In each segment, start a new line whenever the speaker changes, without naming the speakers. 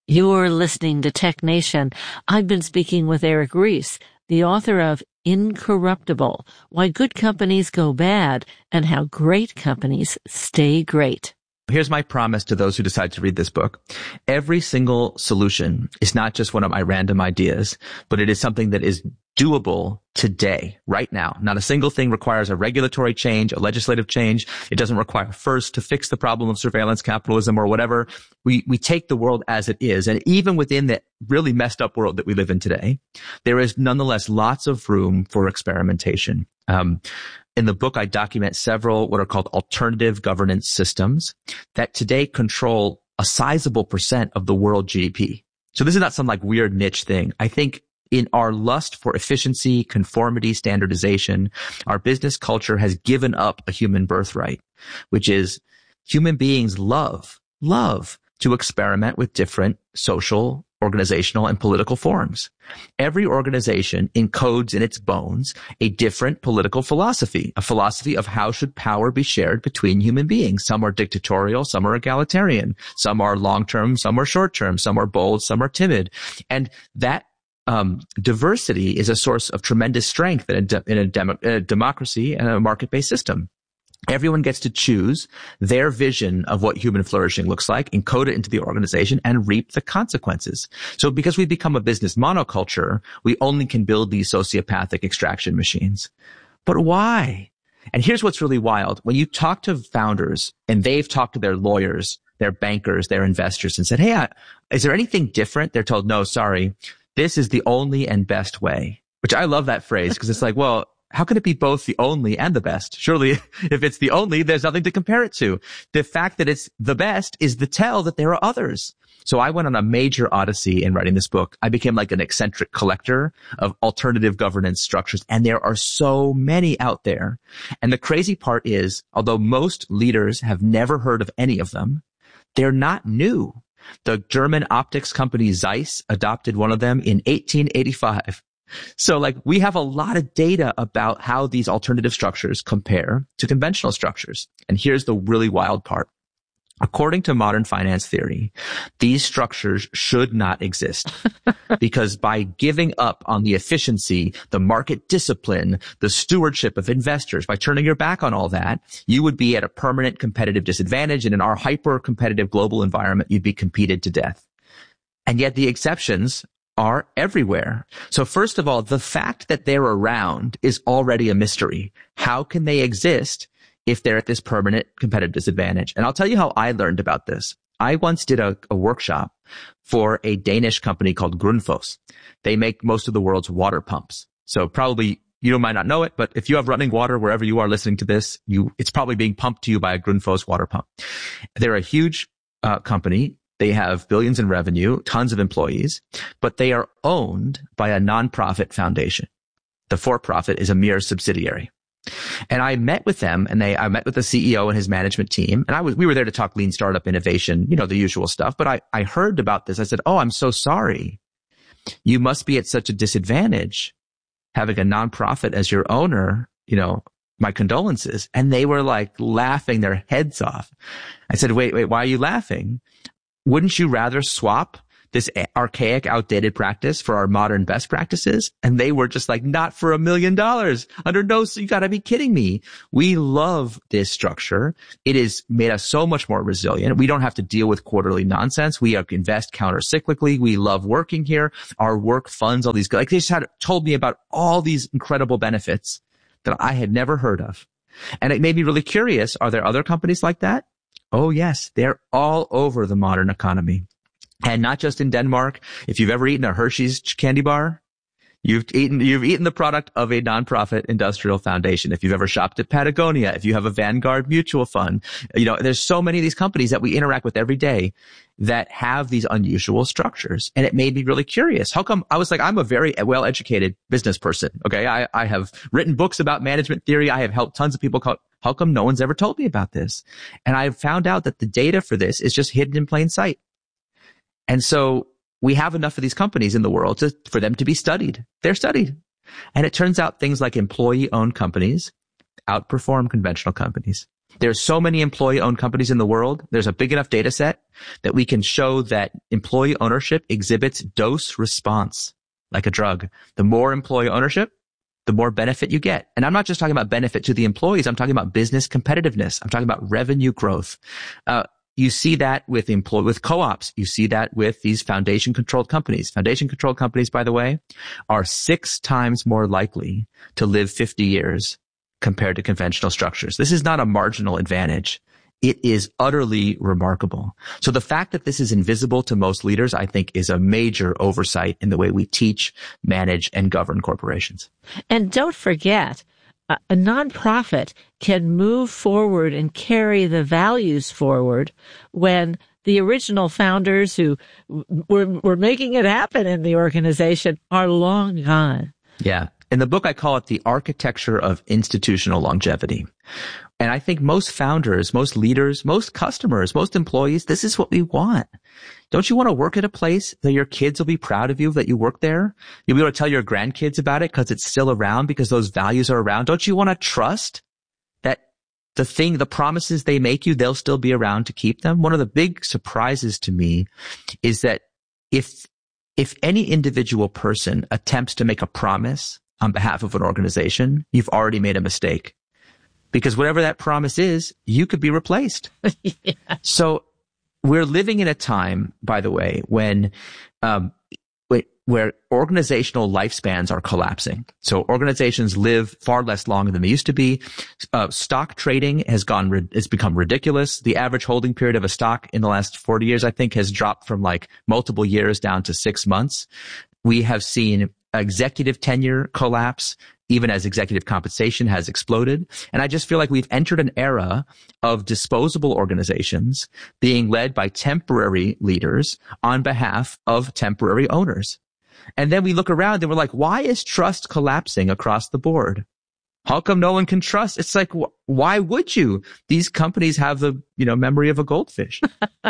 You're listening to Tech Nation. I've been speaking with Eric Ries, the author of Incorruptible: Why Good Companies Go Bad and How Great Companies Stay Great.
Here's my promise to those who decide to read this book. Every single solution is not just one of my random ideas, but it is something that is doable today, right now. Not a single thing requires a regulatory change, a legislative change. It doesn't require first to fix the problem of surveillance capitalism or whatever. We take the world as it is. And even within the really messed up world that we live in today, there is nonetheless lots of room for experimentation. In the book, I document several what are called alternative governance systems that today control a sizable percent of the world GDP. So this is not some like weird niche thing. I think in our lust for efficiency, conformity, standardization, our business culture has given up a human birthright, which is human beings love to experiment with different social, organizational, and political forms. Every organization encodes in its bones a different political philosophy, a philosophy of how should power be shared between human beings. Some are dictatorial, some are egalitarian, some are long-term, some are short-term, some are bold, some are timid. And that diversity is a source of tremendous strength in a democracy and a market-based system. Everyone gets to choose their vision of what human flourishing looks like, encode it into the organization, and reap the consequences. So because we become a business monoculture, we only can build these sociopathic extraction machines. But why? And here's what's really wild. When you talk to founders and they've talked to their lawyers, their bankers, their investors and said, hey, is there anything different? They're told, no, sorry, this is the only and best way. Which I love that phrase because it's like, well, how can it be both the only and the best? Surely if it's the only, there's nothing to compare it to. The fact that it's the best is the tell that there are others. So I went on a major odyssey in writing this book. I became like an eccentric collector of alternative governance structures, and there are so many out there. And the crazy part is, although most leaders have never heard of any of them, they're not new. The German optics company Zeiss adopted one of them in 1885. So like we have a lot of data about how these alternative structures compare to conventional structures. And here's the really wild part. According to modern finance theory, these structures should not exist because by giving up on the efficiency, the market discipline, the stewardship of investors, by turning your back on all that, you would be at a permanent competitive disadvantage. And in our hyper-competitive global environment, you'd be competed to death. And yet the exceptions are everywhere. So first of all, the fact that they're around is already a mystery. How can they exist if they're at this permanent competitive disadvantage? And I'll tell you how I learned about this. I once did a workshop for a Danish company called Grundfos. They make most of the world's water pumps. So probably you might not know it, but if you have running water wherever you are listening to this, it's probably being pumped to you by a Grundfos water pump. They're a huge company. They have billions in revenue, tons of employees, but they are owned by a nonprofit foundation. The for-profit is a mere subsidiary. And I met with them and I met with the CEO and his management team. And we were there to talk lean startup innovation, the usual stuff. But I heard about this. I said, oh, I'm so sorry. You must be at such a disadvantage having a nonprofit as your owner, my condolences. And they were like laughing their heads off. I said, wait, why are you laughing? Wouldn't you rather swap this archaic, outdated practice for our modern best practices? And they were just like, not for $1 million. Under no, you gotta be kidding me. We love this structure. It has made us so much more resilient. We don't have to deal with quarterly nonsense. We invest counter-cyclically. We love working here. Our work funds all these, like they just told me about all these incredible benefits that I had never heard of. And it made me really curious. Are there other companies like that? Oh, yes. They're all over the modern economy. And not just in Denmark. If you've ever eaten a Hershey's candy bar, you've eaten the product of a nonprofit industrial foundation. If you've ever shopped at Patagonia, if you have a Vanguard mutual fund, there's so many of these companies that we interact with every day that have these unusual structures. And it made me really curious. How come? I was like, I'm a very well-educated business person. Okay. I have written books about management theory. I have helped tons of people. How come no one's ever told me about this? And I found out that the data for this is just hidden in plain sight. And so we have enough of these companies in the world for them to be studied. They're studied. And it turns out things like employee-owned companies outperform conventional companies. There's so many employee-owned companies in the world. There's a big enough data set that we can show that employee ownership exhibits dose response like a drug. The more employee ownership, the more benefit you get. And I'm not just talking about benefit to the employees. I'm talking about business competitiveness. I'm talking about revenue growth. You see that with co-ops. You see that with these foundation-controlled companies. Foundation-controlled companies, by the way, are 6 times more likely to live 50 years compared to conventional structures. This is not a marginal advantage. It is utterly remarkable. So the fact that this is invisible to most leaders, I think, is a major oversight in the way we teach, manage, and govern corporations.
And don't forget, a nonprofit can move forward and carry the values forward when the original founders who were making it happen in the organization are long gone.
Yeah. In the book, I call it the architecture of institutional longevity. And I think most founders, most leaders, most customers, most employees, this is what we want. Don't you want to work at a place that your kids will be proud of you that you work there? You'll be able to tell your grandkids about it because it's still around, because those values are around. Don't you want to trust that the promises they make you, they'll still be around to keep them? One of the big surprises to me is that if any individual person attempts to make a promise on behalf of an organization, you've already made a mistake. Because whatever that promise is, you could be replaced. Yeah. So we're living in a time, by the way, when where organizational lifespans are collapsing. So organizations live far less long than they used to be. Stock trading has become ridiculous. The average holding period of a stock in the last 40 years, I think, has dropped from like multiple years down to 6 months. We have seen executive tenure collapse, even as executive compensation has exploded. And I just feel like we've entered an era of disposable organizations being led by temporary leaders on behalf of temporary owners. And then we look around and we're like, why is trust collapsing across the board? How come no one can trust? It's like, why would you? These companies have the, memory of a goldfish.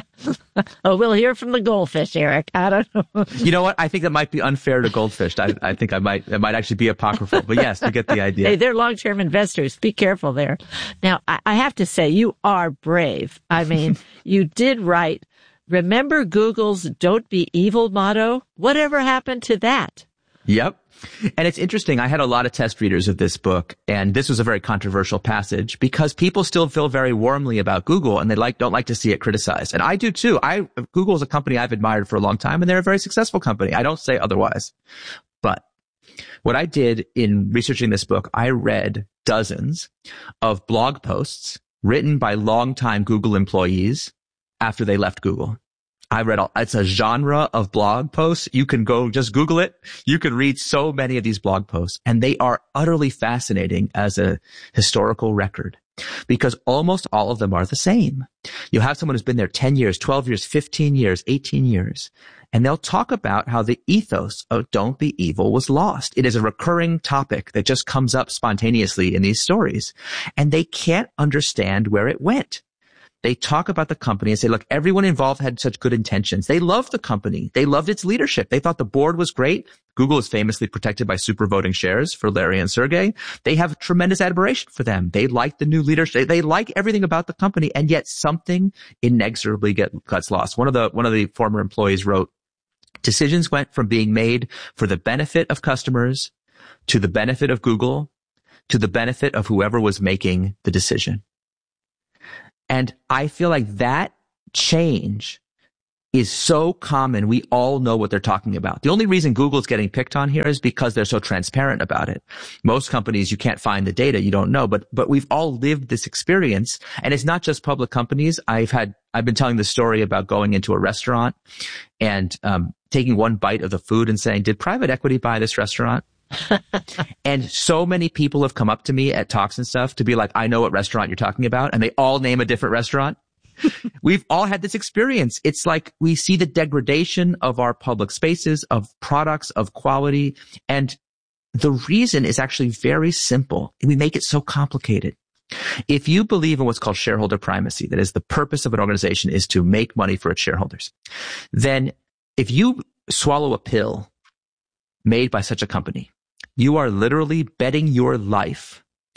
Oh, we'll hear from the goldfish, Eric. I don't know.
You know what? I think that might be unfair to goldfish. I think it might actually be apocryphal. But yes, you get the idea.
Hey, they're long-term investors. Be careful there. Now, I have to say, you are brave. I mean, you did write, remember Google's "Don't Be Evil" motto? Whatever happened to that?
Yep. And it's interesting. I had a lot of test readers of this book, and this was a very controversial passage because people still feel very warmly about Google and they don't like to see it criticized. And I do too. Google is a company I've admired for a long time, and they're a very successful company. I don't say otherwise. But what I did in researching this book, I read dozens of blog posts written by longtime Google employees after they left Google. It's a genre of blog posts. You can go just Google it. You can read so many of these blog posts, and they are utterly fascinating as a historical record because almost all of them are the same. You'll have someone who's been there 10 years, 12 years, 15 years, 18 years, and they'll talk about how the ethos of "Don't Be Evil" was lost. It is a recurring topic that just comes up spontaneously in these stories, and they can't understand where it went. They talk about the company and say, look, everyone involved had such good intentions. They loved the company. They loved its leadership. They thought the board was great. Google is famously protected by super voting shares for Larry and Sergey. They have tremendous admiration for them. They like the new leadership. They like everything about the company, and yet something inexorably gets lost. One of the former employees wrote, decisions went from being made for the benefit of customers to the benefit of Google to the benefit of whoever was making the decision. And I feel like that change is so common. We all know what they're talking about. The only reason Google's getting picked on here is because they're so transparent about it. Most companies, you can't find the data. You don't know, but we've all lived this experience. And it's not just public companies. I've been telling the story about going into a restaurant and, taking one bite of the food and saying, did private equity buy this restaurant? And so many people have come up to me at talks and stuff to be like, I know what restaurant you're talking about. And they all name a different restaurant. We've all had this experience. It's like we see the degradation of our public spaces, of products, of quality. And the reason is actually very simple. We make it so complicated. If you believe in what's called shareholder primacy, that is the purpose of an organization is to make money for its shareholders, then if you swallow a pill made by such a company, you are literally betting your life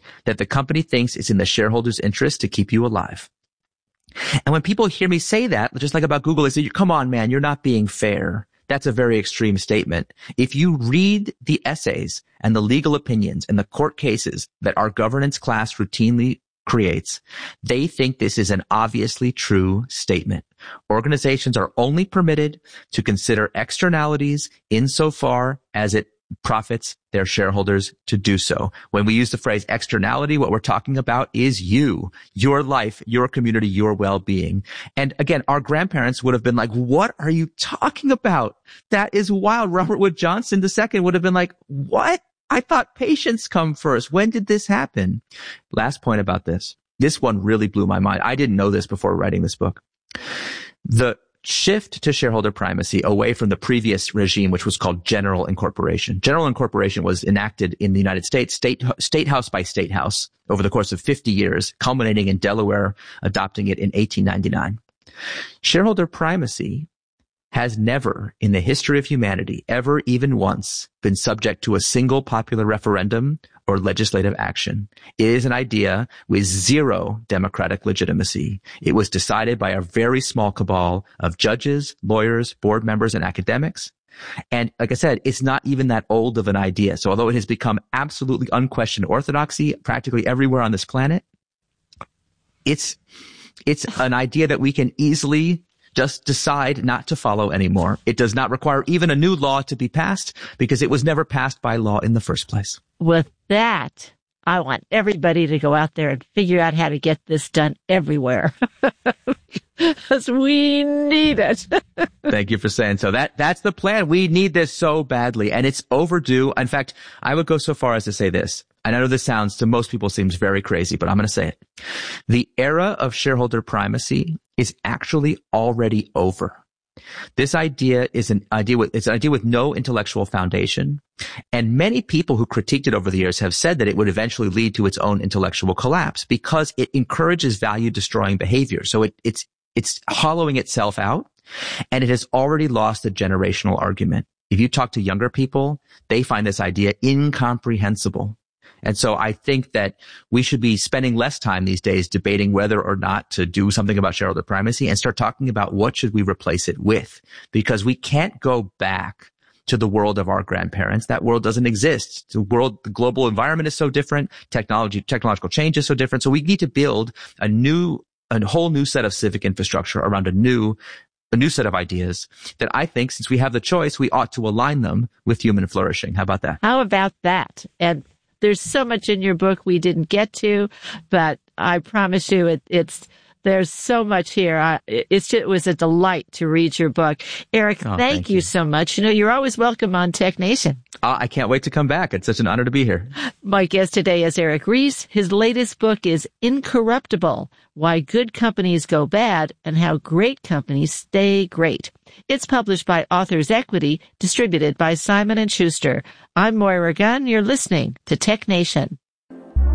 that the company thinks it's in the shareholders' interest to keep you alive. And when people hear me say that, just like about Google, they say, come on, man, you're not being fair. That's a very extreme statement. If you read the essays and the legal opinions and the court cases that our governance class routinely creates, they think this is an obviously true statement. Organizations are only permitted to consider externalities insofar as it profits their shareholders to do so. When we use the phrase externality, what we're talking about is you, your life, your community, your well-being. And again, our grandparents would have been like, what are you talking about? That is wild. Robert Wood Johnson II would have been like, what? I thought patients come first. When did this happen? Last point about this. This one really blew my mind. I didn't know this before writing this book. The shift to shareholder primacy away from the previous regime, which was called general incorporation. General incorporation was enacted in the United States, state house by state house, over the course of 50 years, culminating in Delaware adopting it in 1899. Shareholder primacy has never, in the history of humanity, ever even once been subject to a single popular referendum or legislative action. It is an idea with zero democratic legitimacy. It was decided by a very small cabal of judges, lawyers, board members, and academics. And like I said, it's not even that old of an idea. So although it has become absolutely unquestioned orthodoxy practically everywhere on this planet, it's an idea that we can easily just decide not to follow anymore. It does not require even a new law to be passed because it was never passed by law in the first place.
With that, I want everybody to go out there and figure out how to get this done everywhere. Because we need it.
Thank you for saying so. That's the plan. We need this so badly, and it's overdue. In fact, I would go so far as to say this. And I know this sounds, to most people, seems very crazy, but I'm going to say it. The era of shareholder primacy is actually already over. This idea is an idea with no intellectual foundation. And many people who critiqued it over the years have said that it would eventually lead to its own intellectual collapse because it encourages value destroying behavior. So it's hollowing itself out, and it has already lost the generational argument. If you talk to younger people, they find this idea incomprehensible. And so I think that we should be spending less time these days debating whether or not to do something about shareholder primacy and start talking about what should we replace it with, because we can't go back to the world of our grandparents. That world doesn't exist. The global environment is so different. Technological change is so different. So we need to build a whole new set of civic infrastructure around a new set of ideas that I think, since we have the choice, we ought to align them with human flourishing. How about that?
How about that? And there's so much in your book we didn't get to, but I promise you there's so much here. It was a delight to read your book. Eric, thank you so much. You're always welcome on Tech Nation.
I can't wait to come back. It's such an honor to be here.
My guest today is Eric Ries. His latest book is Incorruptible: Why Good Companies Go Bad and How Great Companies Stay Great. It's published by Authors Equity, distributed by Simon & Schuster. I'm Moira Gunn. You're listening to Tech Nation.